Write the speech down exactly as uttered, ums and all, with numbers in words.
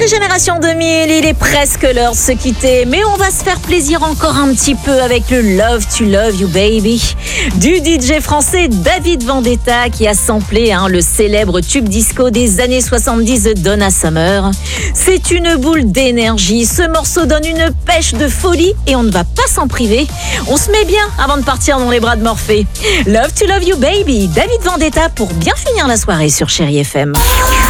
Sacrée génération deux mille, il est presque l'heure de se quitter, mais on va se faire plaisir encore un petit peu avec le Love to Love You Baby du D J français David Vendetta qui a samplé hein, le célèbre tube disco des années soixante-dix de Donna Summer. C'est une boule d'énergie, ce morceau donne une pêche de folie et on ne va pas s'en priver. On se met bien avant de partir dans les bras de Morphée. Love to Love You Baby, David Vendetta pour bien finir la soirée sur Chérie F M.